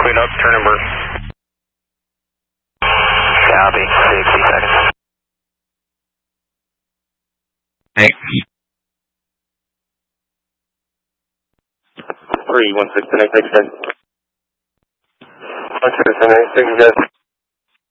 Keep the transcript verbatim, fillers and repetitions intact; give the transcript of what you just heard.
clean up, turn and burn. Copy, sixty seconds. Hey. three one six nine six ten. one six nine six, guys.